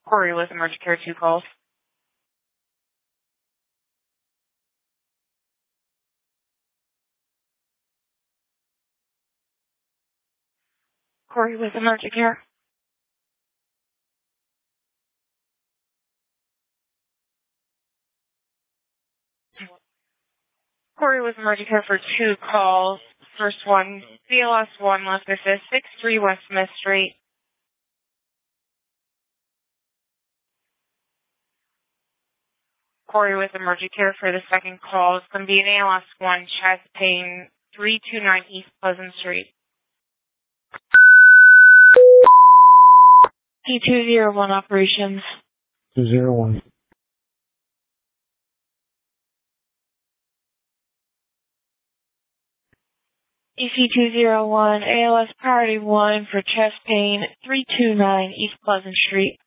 Corey with Emergency Care 2 calls. Corey with Emergency Care. Corey with Emergency Care for 2 calls. First one, BLS 1, Las Vegas, 63 West Smith Street. Corey with Emergency Care for the second call. It's going to be an ALS 1, chest pain, 329 East Pleasant Street. P201 operations. 201. EC201, ALS priority 1 for chest pain, 329 East Pleasant Street.